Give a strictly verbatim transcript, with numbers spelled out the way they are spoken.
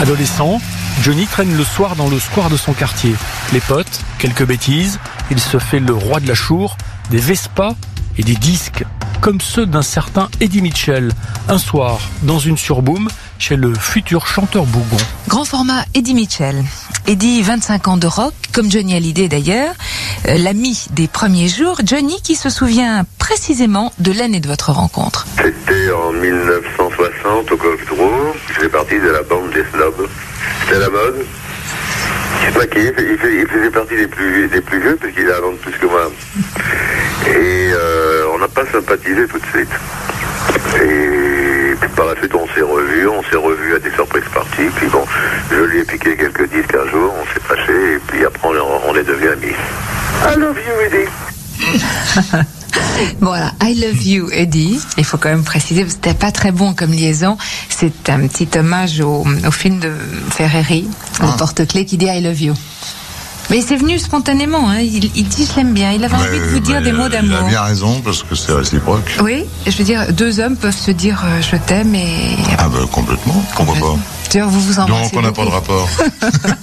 Adolescent, Johnny traîne le soir dans le square de son quartier. Les potes, quelques bêtises, il se fait le roi de la chour, des Vespa et des disques, comme ceux d'un certain Eddie Mitchell. Un soir, dans une surboom, chez le futur chanteur bougon. Grand format Eddie Mitchell. Eddie, vingt-cinq ans de rock, comme Johnny Hallyday d'ailleurs, euh, l'ami des premiers jours. Johnny qui se souvient précisément de l'année de votre rencontre. C'était en mille neuf cent soixante au Golf Tour. Je fais partie de la bande des snobs. C'était la mode. Je sais pas qui, il, fait, il faisait partie des plus, des plus vieux, parce qu'il a un an de plus que moi. Et euh, on n'a pas sympathisé tout de suite. Et puis par la suite, on s'est revus, on s'est revus à des surprises parties. Puis bon, je lui ai piqué quelques disques un jour, on s'est fâchés, et puis après, on, on est devenus amis. I love you, Eddie. Voilà, I love you, Eddie. Il faut quand même préciser, parce que c'était pas très bon comme liaison. C'est un petit hommage au, au film de Ferreri, le ah. porte-clés qui dit I love you. Mais c'est venu spontanément, hein. il, il dit je l'aime bien, il avait mais, envie de vous dire des mots d'amour. Il a bien raison, parce que c'est réciproque. Oui, je veux dire, deux hommes peuvent se dire euh, je t'aime et... Ah ben complètement, pourquoi pas. D'ailleurs, vous vous embrassez. Donc on n'a pas de rapport.